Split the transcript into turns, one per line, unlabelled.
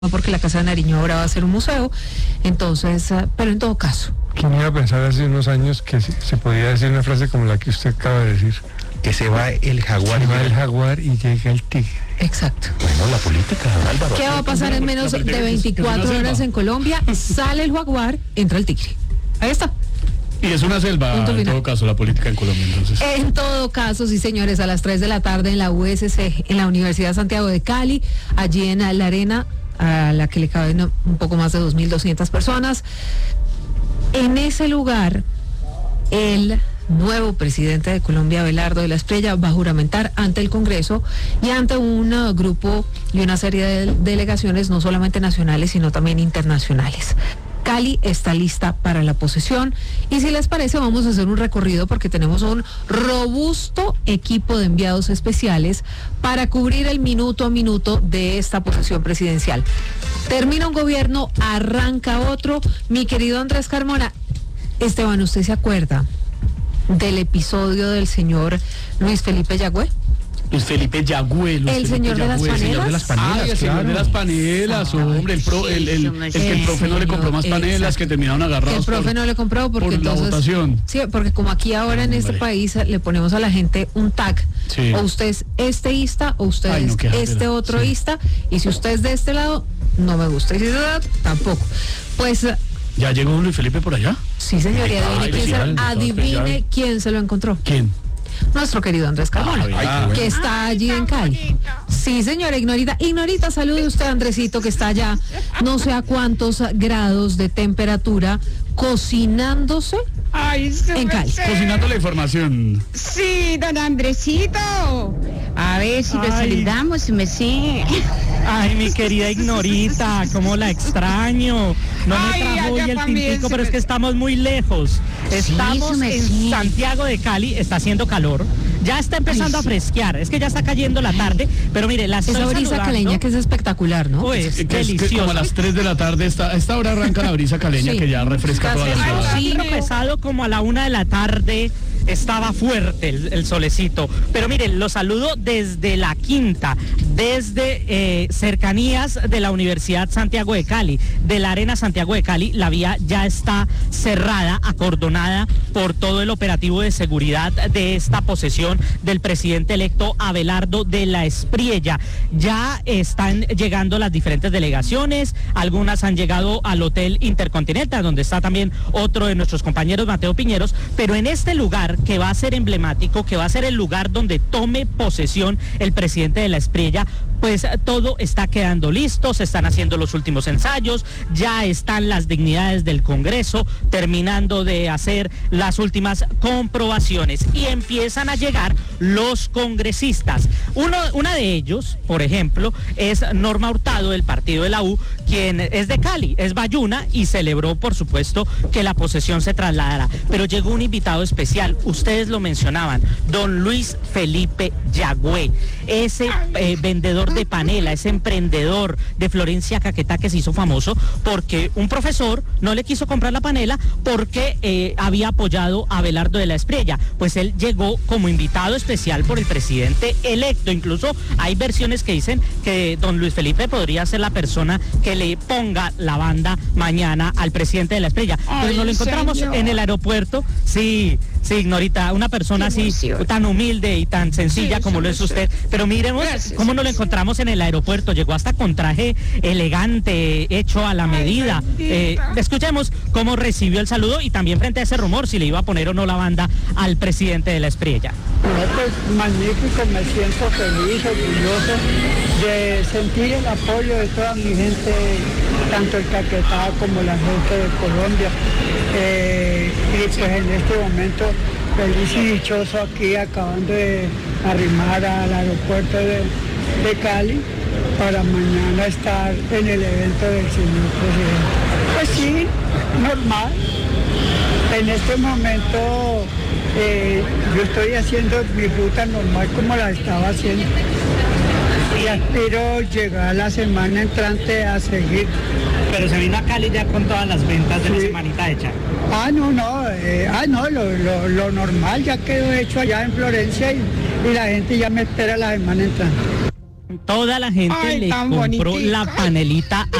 porque la Casa de Nariño ahora va a ser un museo, entonces, pero en todo caso.
¿Quién iba a pensar hace unos años que se podía decir una frase como la que usted acaba de decir?
Que se va el jaguar.
Se va el jaguar y llega el tigre.
Exacto.
Bueno, la política, Álvaro.
¿Qué va a pasar en menos de 24 horas en Colombia? Sale el jaguar, entra el tigre. Ahí está.
Y es una selva, en todo caso, la política en Colombia, entonces.
En todo caso, sí, señores, a las 3 de la tarde en la USC, en la Universidad Santiago de Cali, allí en la arena, a la que le caben un poco más de 2.200 personas. En ese lugar, el nuevo presidente de Colombia, Abelardo de la Espriella, va a juramentar ante el Congreso y ante un grupo y una serie de delegaciones, no solamente nacionales, sino también internacionales. Cali está lista para la posesión y si les parece vamos a hacer un recorrido porque tenemos un robusto equipo de enviados especiales para cubrir el minuto a minuto de esta posesión presidencial. Termina un gobierno, arranca otro. Mi querido Andrés Carmona, Esteban, ¿usted se acuerda del episodio del señor Luis Felipe Yagüe?
Luis Felipe Yagüe.
El señor de las panelas.
Señor de las panelas,
el señor de las panelas, hombre, el que el profe no le compró más panelas, que terminaron agarrados.
Que el profe no le compró porque
por
entonces,
la votación.
Sí, porque como aquí ahora en este país le ponemos a la gente un tag,
sí.
O usted es esteísta o usted es otroísta, y si usted es de este lado, no me gusta, y si es de este lado, tampoco. Pues
¿ya llegó Luis Felipe por allá?
sí, señoría, adivine quién se lo encontró.
¿Quién?
Nuestro querido Andrés Carmona, que está allí en Cali.
Bonito.
Sí, señora Ignorita. Ignorita, salude usted, Andresito, que está allá, no sé a cuántos grados de temperatura, cocinándose
Ay,
en Cali.
Cocinando la información.
Sí, don Andresito. A ver si lo saludamos, si me sé.
Ay, mi querida Ignorita, cómo la extraño. No me
Ay,
trajo hoy
allá
el
también
tintico,
se
pero
me-
es que estamos muy lejos. Estamos
me
en
sí.
Santiago de Cali, está haciendo calor. Ya está empezando a fresquear, es que ya está cayendo la tarde, pero mire, la estoy
Esa brisa
saludando.
caleña que es espectacular, ¿no?
Pues,
Que como a
delicioso.
las 3 de la tarde, a esta hora arranca la brisa caleña,
Sí.
que ya refresca toda la
Está
ciudad.
haciendo
Vino pesado como a la 1 de la tarde, estaba fuerte el solecito. Pero miren, lo saludo desde la Quinta, desde cercanías de la Universidad Santiago de Cali, de la Arena Santiago de Cali. La vía ya está cerrada, acordonada por todo el operativo de seguridad de esta posesión del presidente electo Abelardo de la Espriella. Ya están llegando las diferentes delegaciones, algunas han llegado al Hotel Intercontinental, donde está también otro de nuestros compañeros, Mateo Piñeros, pero en este lugar que va a ser emblemático, que va a ser el lugar donde tome posesión el presidente de la Espriella, pues todo está quedando listo, se están haciendo los últimos ensayos, ya están las dignidades del Congreso terminando de hacer las últimas comprobaciones y empiezan a llegar los congresistas. Una de ellos, por ejemplo, es Norma Hurtado del partido de la U, quien es de Cali, es bayuna y celebró, por supuesto, que la posesión se trasladara. Pero llegó un invitado especial, ustedes lo mencionaban, don Luis Felipe Yagüe, ese vendedor de panela, ese emprendedor de Florencia Caquetá que se hizo famoso porque un profesor no le quiso comprar la panela porque había apoyado a Abelardo de la Espriella. Pues él llegó como invitado especial por el presidente electo. Incluso hay versiones que dicen que don Luis Felipe podría ser la persona que le ponga la banda mañana al presidente de la Espriella. Pero nos lo encontramos
señor.
en el aeropuerto. Sí, Ignorita, una persona
Qué
así
emoción.
tan humilde y tan sencilla
Sí,
como
sí,
lo es
sí.
usted. Pero miremos
Gracias,
cómo nos lo
sí.
encontramos en el aeropuerto. Llegó hasta con traje elegante, hecho a la medida.
bendita.
Escuchemos cómo recibió el saludo y también frente a ese rumor si le iba a poner o no la banda al presidente de la Espriella.
No, pues magnífico, me siento feliz, orgulloso de sentir el apoyo de toda mi gente, tanto el Caquetá como la gente de Colombia. Y pues en este momento feliz y dichoso aquí, acabando de arrimar al aeropuerto de Cali para mañana estar en el evento del señor presidente. Pues sí, normal. En este momento yo estoy haciendo mi ruta normal como la estaba haciendo y aspiro llegar la semana entrante a seguir.
Pero se vino a Cali ya con todas las ventas de la
Sí.
semanita hecha.
Lo normal ya quedó hecho allá en Florencia y la gente ya me espera la semana entrante.
toda la gente
Ay,
le
tan
compró
bonitica.
la panelita